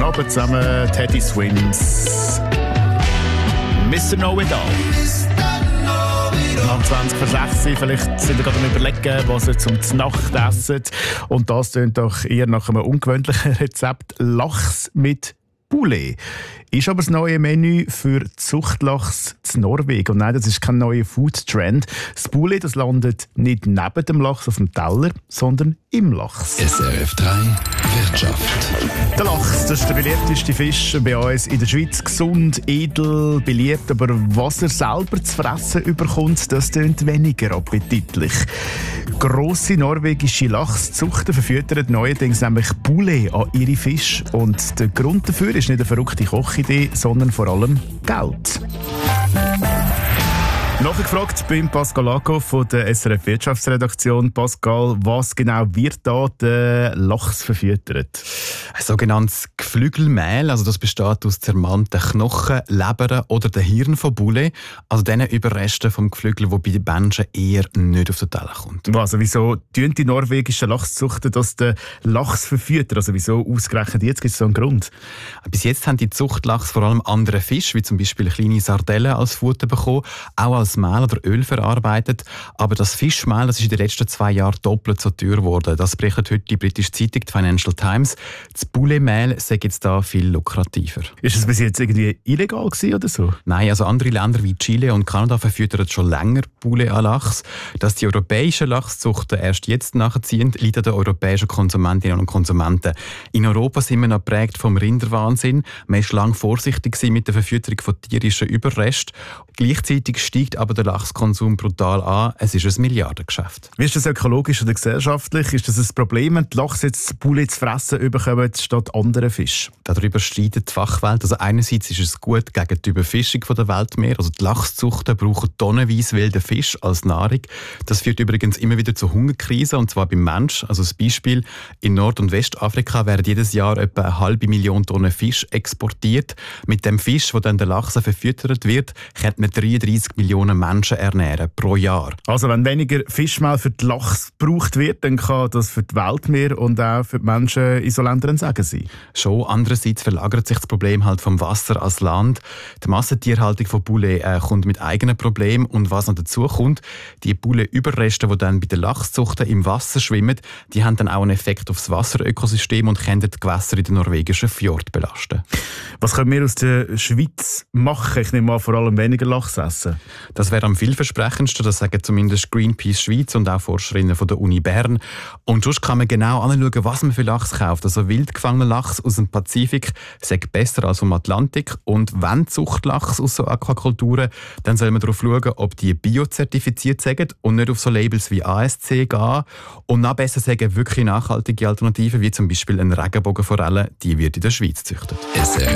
Guten Abend zusammen, Teddy Swims. Mr. Know-It-All. Am 20:06 vielleicht sind wir gerade am Überlegen, was ihr zum Znacht essen. Und das klingt doch eher nach einem ungewöhnlichen Rezept. Lachs mit Poulet ist aber das neue Menü für Zuchtlachs in Norwegen. Und nein, das ist kein neuer Food-Trend. Das Poulet, das landet nicht neben dem Lachs auf dem Teller, sondern im Lachs. SRF 3 Wirtschaft. Der Lachs, das ist der beliebteste Fisch bei uns in der Schweiz. Gesund, edel, beliebt. Aber was er selber zu fressen überkommt, das klingt weniger appetitlich. Grosse norwegische Lachszuchten verfüttern neuerdings nämlich Poulet an ihre Fische. Und der Grund dafür ist nicht eine verrückte Kochidee, sondern vor allem Geld. Nachgefragt beim Pascal Lago von der SRF Wirtschaftsredaktion. Pascal, was genau wird da der Lachs verfüttert? Ein sogenanntes Geflügelmehl, also das besteht aus zermahlten Knochen, Lebern oder den Hirn von Poulet, also diesen Überresten vom Geflügel, die bei den Menschen eher nicht auf den Teller kommt. Also wieso tun die norwegischen Lachszuchten das den Lachs verfüttern? Also wieso ausgerechnet jetzt? Gibt es so einen Grund? Bis jetzt haben die Zuchtlachs vor allem andere Fische, wie zum Beispiel kleine Sardellen, als Futter bekommen, auch als Mehl oder Öl verarbeitet. Aber das Fischmehl, das ist in den letzten 2 Jahren doppelt so teuer geworden. Das berichtet heute die britische Zeitung, die Financial Times. Das Poulet-Mehl sei jetzt da viel lukrativer. Ist es bis jetzt irgendwie illegal gewesen oder so? Nein, also andere Länder wie Chile und Kanada verfüttern schon länger Poulet an Lachs. Dass die europäischen Lachszuchten erst jetzt nachziehen, liegt an den europäischen Konsumentinnen und Konsumenten. In Europa sind wir noch geprägt vom Rinderwahnsinn. Man war lange vorsichtig mit der Verfütterung von tierischen Überresten. Gleichzeitig steigt aber der Lachskonsum brutal an. Es ist ein Milliardengeschäft. Wie ist das ökologisch oder gesellschaftlich? Ist das ein Problem, wenn die Lachs jetzt Poulet zu fressen bekommen statt anderen Fischen? Darüber streitet die Fachwelt. Also einerseits ist es gut gegen die Überfischung der Weltmeere. Also die Lachszuchten brauchen tonnenweise wilden Fisch als Nahrung. Das führt übrigens immer wieder zu Hungerkrisen, und zwar beim Mensch. Also das Beispiel: in Nord- und Westafrika werden jedes Jahr etwa 500.000 Tonnen Fisch exportiert. Mit dem Fisch, der dann der Lachs verfüttert wird, könnte man 33 Millionen Menschen ernähren pro Jahr. Also wenn weniger Fischmehl für die Lachs gebraucht wird, dann kann das für die Weltmeere und auch für die Menschen in so Ländern ein Segen sein. Schon, andererseits verlagert sich das Problem halt vom Wasser ans Land. Die Massentierhaltung von Poulet kommt mit eigenen Problemen, und was noch dazu kommt, die Poulet-Überreste, die dann bei den Lachszuchten im Wasser schwimmen, die haben dann auch einen Effekt auf das Wasserökosystem und können die Gewässer in den norwegischen Fjord belasten. Was können wir aus der Schweiz machen? Ich nehme mal vor allem weniger Lachs essen. Das wäre am vielversprechendsten, das sagen zumindest Greenpeace Schweiz und auch Forscherinnen von der Uni Bern. Und sonst kann man genau anschauen, was man für Lachs kauft. Also wild gefangener Lachs aus dem Pazifik sagt besser als vom Atlantik. Und wenn Zuchtlachs aus so Aquakulturen, dann soll man darauf schauen, ob die biozertifiziert sind und nicht auf so Labels wie ASC gehen. Und noch besser sagen wirklich nachhaltige Alternativen, wie zum Beispiel eine Regenbogenforelle, die wird in der Schweiz gezüchtet.